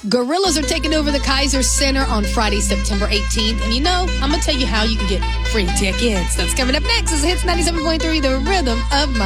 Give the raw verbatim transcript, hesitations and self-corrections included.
Gorillas are taking over the Kaiser Center on Friday, September eighteenth. And you know, I'm going to tell you how you can get free tickets. That's coming up next. This is Hits ninety-seven point three, the rhythm of my